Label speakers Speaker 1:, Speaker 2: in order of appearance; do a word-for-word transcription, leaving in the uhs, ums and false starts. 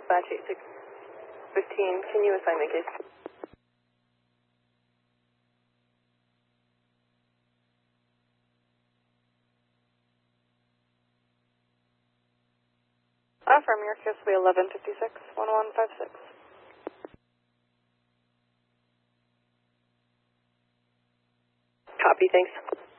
Speaker 1: dispatch eight six fifteen, can you assign the case?
Speaker 2: Affirm, your case will be eleven fifty-six, one one five six.
Speaker 1: Copy, thanks.